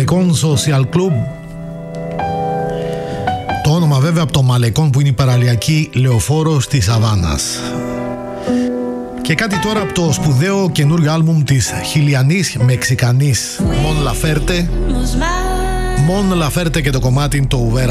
Μαλεκόν Social Club. Το όνομα βέβαια από το Μαλεκόν, που είναι η παραλιακή λεωφόρος της Αβάνας. Και κάτι τώρα από το σπουδαίο καινούριο άλμπουμ της χιλιανής Μεξικανής Mon Laferte και το κομμάτι το Uvera